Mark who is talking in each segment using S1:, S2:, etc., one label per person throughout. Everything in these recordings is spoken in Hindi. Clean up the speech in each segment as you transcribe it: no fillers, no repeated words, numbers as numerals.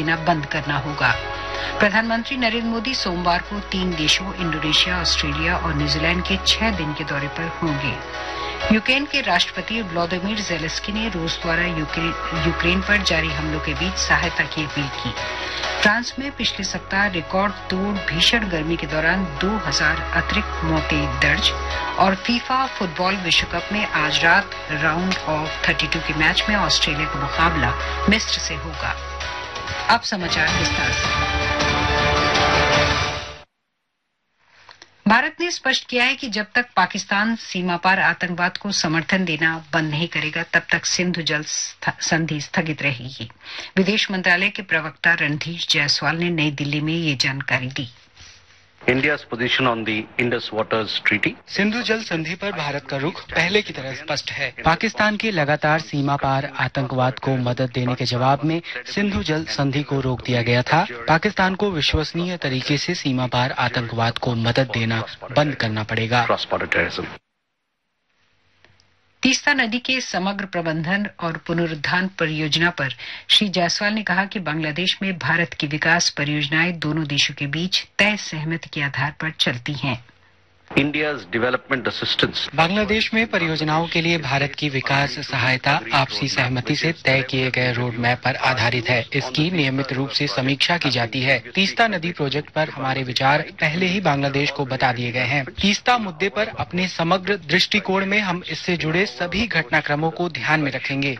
S1: देना बंद करना होगा। प्रधानमंत्री नरेंद्र मोदी सोमवार को 3 देशों इंडोनेशिया, ऑस्ट्रेलिया और न्यूजीलैंड के 6 दिन के दौरे पर होंगे। यूक्रेन के राष्ट्रपति व्लादिमीर ज़ेलेंस्की ने रूस द्वारा यूक्रेन पर जारी हमलों के बीच सहायता की अपील की। फ्रांस में पिछले सप्ताह रिकॉर्ड तोड़ भीषण गर्मी के दौरान 2000 अतिरिक्त मौतें दर्ज और फीफा फुटबॉल विश्व कप में आज रात राउंड ऑफ 32 के मैच में ऑस्ट्रेलिया का मुकाबला मिस्र से होगा। अब समाचार विस्तार से। भारत ने स्पष्ट किया है कि जब तक पाकिस्तान सीमा पार आतंकवाद को समर्थन देना बंद नहीं करेगा तब तक सिंधु जल संधि स्थगित रहेगी। विदेश मंत्रालय के प्रवक्ता रणधीर जायसवाल ने नई दिल्ली में ये जानकारी दी।
S2: India's position on the Indus Waters Treaty.
S3: Sindhu जल संधि पर भारत का रुख पहले की तरह स्पष्ट है। पाकिस्तान के लगातार सीमा पार आतंकवाद को मदद देने के जवाब में सिंधु जल संधि को रोक दिया गया था। पाकिस्तान को विश्वसनीय तरीके से सीमा पार आतंकवाद को मदद देना बंद करना पड़ेगा।
S1: तीस्ता नदी के समग्र प्रबंधन और पुनरुद्धार परियोजना पर श्री जायसवाल ने कहा कि बांग्लादेश में भारत की विकास परियोजनाएं दोनों देशों के बीच तय सहमति के आधार पर चलती हैं।
S2: India's development assistance.
S3: बांग्लादेश में परियोजनाओं के लिए भारत की विकास सहायता आपसी सहमति से तय किए गए रोड मैप पर आधारित है। इसकी नियमित रूप से समीक्षा की जाती है। तीस्ता नदी प्रोजेक्ट पर हमारे विचार पहले ही बांग्लादेश को बता दिए गए हैं। तीस्ता मुद्दे पर अपने समग्र दृष्टिकोण में हम इससे जुड़े सभी घटनाक्रमों को ध्यान में रखेंगे।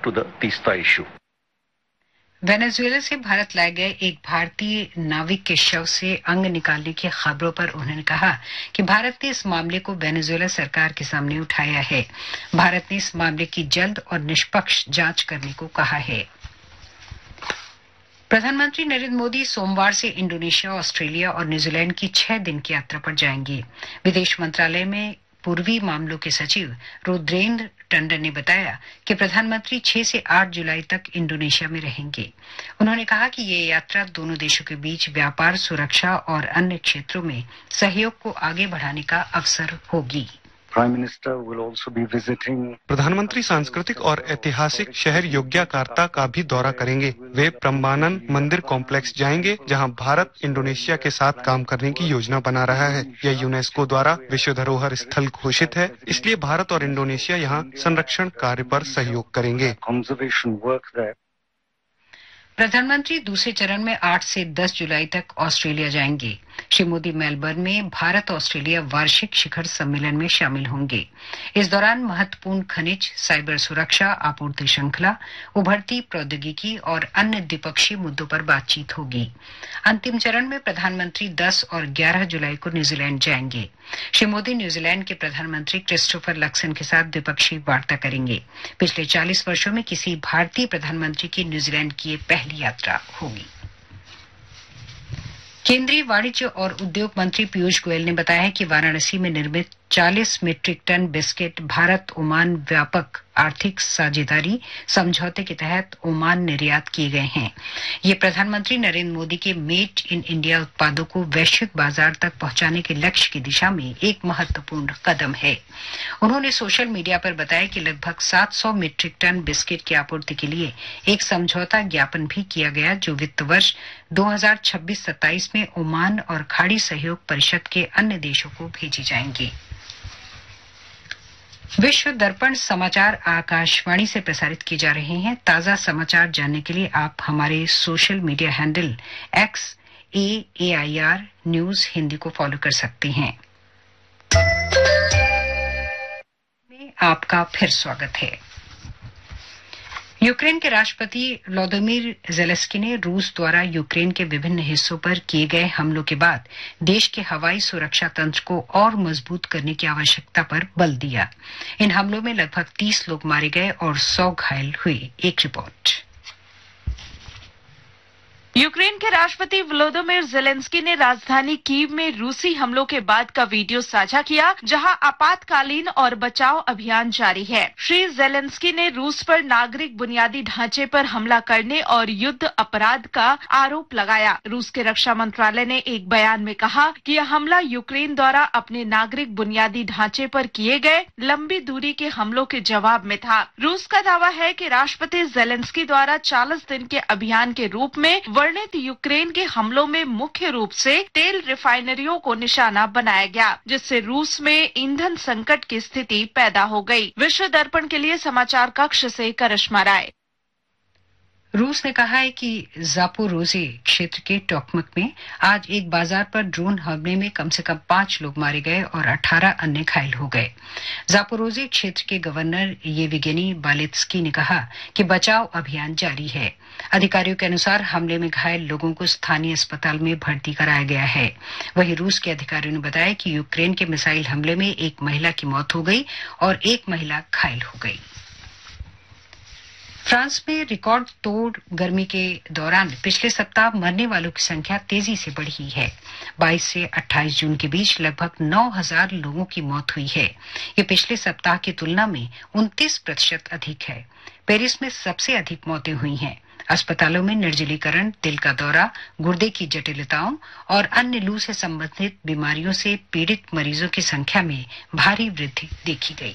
S1: वेनेजुएला से भारत लाए गए एक भारतीय नाविक के शव से अंग निकालने की खबरों पर उन्होंने कहा कि भारत ने इस मामले को वेनेजुएला सरकार के सामने उठाया है। भारत ने इस मामले की जल्द और निष्पक्ष जांच करने को कहा है। प्रधानमंत्री नरेंद्र मोदी सोमवार से इंडोनेशिया, ऑस्ट्रेलिया और न्यूजीलैंड की 6 दिन की यात्रा पर जाएंगे। विदेश मंत्रालय में पूर्वी मामलों के सचिव रुद्रेंद्र टंडन ने बताया कि प्रधानमंत्री 6 से 8 जुलाई तक इंडोनेशिया में रहेंगे। उन्होंने कहा कि ये यात्रा दोनों देशों के बीच व्यापार, सुरक्षा और अन्य क्षेत्रों में सहयोग को आगे बढ़ाने का अवसर होगी।
S4: प्रधानमंत्री सांस्कृतिक और ऐतिहासिक शहर योग्याकार्ता का भी दौरा करेंगे। वे प्रम्बानन मंदिर कॉम्प्लेक्स जाएंगे, जहां भारत इंडोनेशिया के साथ काम करने की योजना बना रहा है। यह यूनेस्को द्वारा विश्व धरोहर स्थल घोषित है, इसलिए भारत और इंडोनेशिया यहां संरक्षण कार्य पर सहयोग करेंगे।
S1: प्रधानमंत्री दूसरे चरण में 8 से 10 जुलाई तक ऑस्ट्रेलिया जाएंगे। श्री मोदी मेलबर्न में भारत ऑस्ट्रेलिया वार्षिक शिखर सम्मेलन में शामिल होंगे। इस दौरान महत्वपूर्ण खनिज, साइबर सुरक्षा, आपूर्ति श्रृंखला, उभरती प्रौद्योगिकी और अन्य द्विपक्षीय मुद्दों पर बातचीत होगी। अंतिम चरण में प्रधानमंत्री 10 और 11 जुलाई को न्यूजीलैंड जाएंगे। श्री मोदी न्यूजीलैंड के प्रधानमंत्री क्रिस्टोफर लक्सन के साथ द्विपक्षीय वार्ता करेंगे। पिछले 40 वर्षों में किसी भारतीय प्रधानमंत्री की न्यूजीलैंड की पहली यात्रा होगी। केंद्रीय वाणिज्य और उद्योग मंत्री पीयूष गोयल ने बताया है कि वाराणसी में निर्मित 40 metric ton biscuit Bharat Oman व्यापक आर्थिक साझेदारी समझौते के तहत ओमान निर्यात किए गए हैं। ये प्रधानमंत्री नरेंद्र मोदी के मेड इन इंडिया उत्पादों को वैश्विक बाजार तक पहुंचाने के लक्ष्य की दिशा में एक महत्वपूर्ण कदम है। उन्होंने सोशल मीडिया पर बताया कि लगभग 700 मीट्रिक टन बिस्किट की आपूर्ति के लिए एक समझौता ज्ञापन भी किया गया, जो वित्त वर्ष 2026-27 में ओमान और खाड़ी सहयोग परिषद के अन्य देशों को भेजी जाएंगी। विश्व दर्पण समाचार आकाशवाणी से प्रसारित किए जा रहे हैं। ताजा समाचार जानने के लिए आप हमारे social media handle XAAIR news Hindi को फॉलो कर सकते हैं। में आपका फिर स्वागत है। यूक्रेन के राष्ट्रपति व्लादिमीर ज़ेलेंस्की ने रूस द्वारा यूक्रेन के विभिन्न हिस्सों पर किए गए हमलों के बाद देश के हवाई सुरक्षा तंत्र को और मजबूत करने की आवश्यकता पर बल दिया। इन हमलों में लगभग 30 लोग मारे गए और 100 घायल हुए। एक रिपोर्ट।
S5: यूक्रेन के राष्ट्रपति वोलोदिमीर ज़ेलेंस्की ने राजधानी कीव में रूसी हमलों के बाद का वीडियो साझा किया, जहां आपातकालीन और बचाव अभियान जारी है। श्री ज़ेलेंस्की ने रूस पर नागरिक बुनियादी ढांचे पर हमला करने और युद्ध अपराध का आरोप लगाया। रूस के रक्षा मंत्रालय ने एक बयान में कहा कि यह हमला यूक्रेन द्वारा अपने नागरिक बुनियादी ढांचे पर किए गए लंबी दूरी के हमलों के जवाब में था। रूस का दावा है कि राष्ट्रपति ज़ेलेंस्की द्वारा 40 दिन के अभियान के रूप में वर्णित यूक्रेन के हमलों में मुख्य रूप से तेल रिफाइनरियों को निशाना बनाया गया, जिससे रूस में ईंधन संकट की स्थिति पैदा हो गई। विश्व दर्पण के लिए समाचार कक्ष से करिश्मा राय।
S1: रूस ने कहा है कि जापोरोजे क्षेत्र के टोकमक में आज एक बाजार पर ड्रोन हमले में कम से कम 5 लोग मारे गए और 18 अन्य घायल हो गए। जापोरोजे क्षेत्र के गवर्नर येविगेनी बालेत्स्की ने कहा कि बचाव अभियान जारी है। अधिकारियों के अनुसार हमले में घायल लोगों को स्थानीय अस्पताल में भर्ती कराया गया है। वहीं रूस के अधिकारियों ने बताया कि यूक्रेन के मिसाइल हमले में एक महिला की मौत हो गई और एक महिला घायल हो गई। फ्रांस में रिकॉर्ड तोड़ गर्मी के दौरान पिछले सप्ताह मरने वालों की संख्या तेजी से बढ़ी है। 22 से 28 जून के बीच लगभग 9,000 लोगों की मौत हुई है। ये पिछले सप्ताह की तुलना में 29% अधिक है। पेरिस में सबसे अधिक मौतें हुई हैं। अस्पतालों में निर्जलीकरण, दिल का दौरा, गुर्दे की जटिलताओं और अन्य लू से संबंधित बीमारियों से पीड़ित मरीजों की संख्या में भारी वृद्धि देखी गई।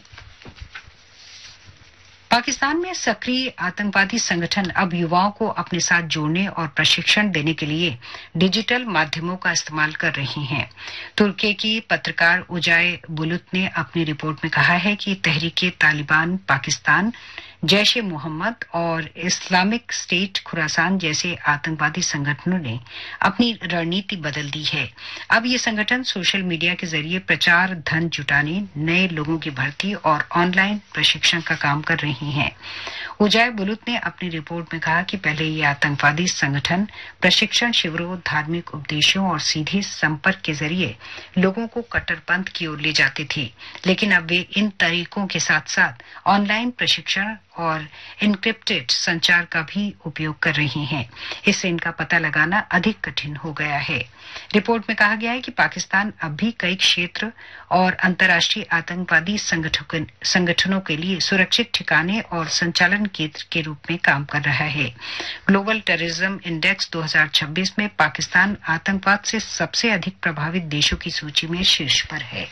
S1: पाकिस्तान में सक्रिय आतंकवादी संगठन अब युवाओं को अपने साथ जोड़ने और प्रशिक्षण देने के लिए डिजिटल माध्यमों का इस्तेमाल कर रहे हैं। तुर्की की पत्रकार उजाय बुलुत ने अपनी रिपोर्ट में कहा है कि तहरीके तालिबान पाकिस्तान, जैश-ए मोहम्मद और इस्लामिक स्टेट खुरासान जैसे आतंकवादी संगठनों ने अपनी रणनीति बदल दी है। अब ये संगठन सोशल मीडिया के जरिए प्रचार, धन जुटाने, नए लोगों की भर्ती और ऑनलाइन प्रशिक्षण का काम कर रहे हैं। उजाय बुलुत ने अपनी रिपोर्ट में कहा कि पहले ये आतंकवादी संगठन प्रशिक्षण शिविरों, धार्मिक उपदेशों और सीधे संपर्क के जरिए लोगों को कट्टरपंथ की ओर ले जाते थे, लेकिन अब वे इन तरीकों के साथ साथ ऑनलाइन प्रशिक्षण और एन्क्रिप्टेड संचार का भी उपयोग कर रहे हैं। इससे इनका पता लगाना अधिक कठिन हो गया है। रिपोर्ट में कहा गया है कि पाकिस्तान अब भी कई क्षेत्र और अंतर्राष्ट्रीय आतंकवादी संगठनों के लिए सुरक्षित ठिकाने और संचालन केंद्र के रूप में काम कर रहा है। ग्लोबल टेररिज्म इंडेक्स 2026 में पाकिस्तान आतंकवाद से सबसे अधिक प्रभावित देशों की सूची में शीर्ष पर है।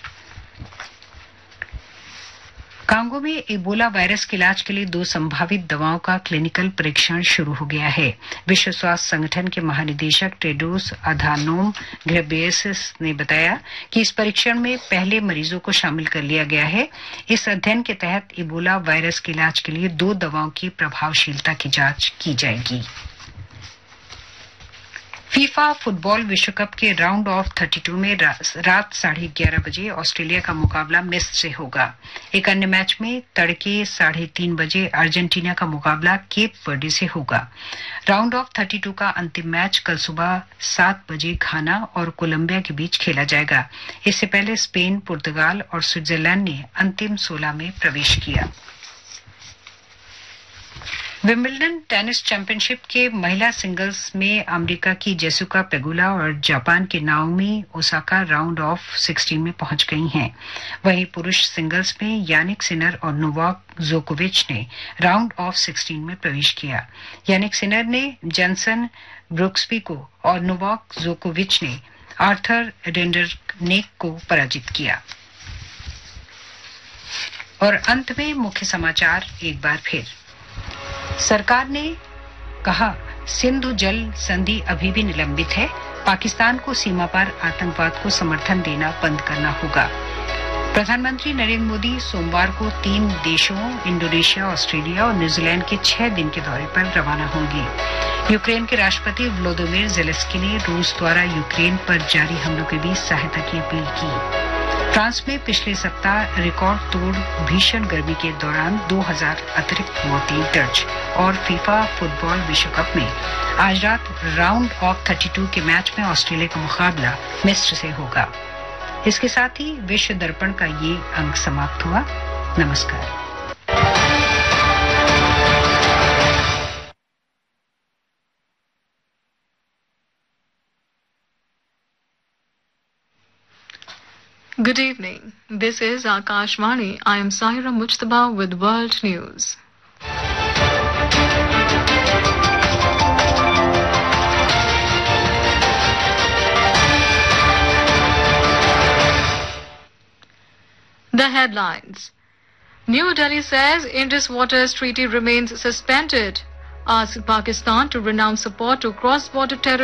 S1: कांगो में इबोला वायरस के इलाज के लिए 2 संभावित दवाओं का क्लिनिकल परीक्षण शुरू हो गया है। विश्व स्वास्थ्य संगठन के महानिदेशक टेड्रोस अधानोम घेब्रेयेसस ने बताया कि इस परीक्षण में पहले मरीजों को शामिल कर लिया गया है। इस अध्ययन के तहत इबोला वायरस के इलाज के लिए 2 दवाओं की प्रभावशीलता की जांच की जाएगी। फीफा फुटबॉल विश्व कप के राउंड ऑफ 32 में रात 11:30 बजे ऑस्ट्रेलिया का मुकाबला मिस्र से होगा। एक अन्य मैच में तड़के 3:30 बजे अर्जेंटीना का मुकाबला केप वर्डे से होगा। राउंड ऑफ 32 का अंतिम मैच कल सुबह 7 बजे घाना और कोलंबिया के बीच खेला जाएगा। इससे पहले स्पेन, पुर्तगाल और स्विट्जरलैंड ने अंतिम 16 में प्रवेश किया। विंबलडन टेनिस चैंपियनशिप के महिला सिंगल्स में अमेरिका की जेसिका पेगुला और जापान की नाओमी ओसाका राउंड ऑफ 16 में पहुंच गई हैं। वहीं पुरुष सिंगल्स में यानिक सिनर और नोवाक जोकोविच ने राउंड ऑफ 16 में प्रवेश किया। यानिक सिनर ने जेनसन ब्रुक्सबी को और नोवाक जोकोविच ने आर्थर रेंडरनेक को पराजित किया। और अंत में मुख्य समाचार एक बार फिर। सरकार ने कहा सिंधु जल संधि अभी भी निलंबित है। पाकिस्तान को सीमा पर आतंकवाद को समर्थन देना बंद करना होगा। प्रधानमंत्री नरेंद्र मोदी सोमवार को 3 देशों इंडोनेशिया, ऑस्ट्रेलिया और न्यूजीलैंड के 6 दिन के दौरे पर रवाना होंगे। यूक्रेन के राष्ट्रपति व्लोदिमीर ज़ेलेंस्की ने रूस द्वारा यूक्रेन पर जारी हमलों के बीच सहायता की अपील की। फ्रांस में पिछले सप्ताह रिकॉर्ड तोड़ भीषण गर्मी के दौरान 2000 अतिरिक्त मौतें दर्ज। और फीफा फुटबॉल विश्व कप में आज रात राउंड ऑफ 32 के मैच में ऑस्ट्रेलिया का मुकाबला मिस्र से होगा। इसके साथ ही विश्व दर्पण का ये अंक समाप्त हुआ। नमस्कार।
S6: Good evening. This is Akashvani. I am Sahira Mujtaba with World News. The headlines. New Delhi says Indus Waters Treaty remains suspended. asked Pakistan to renounce support to cross-border terror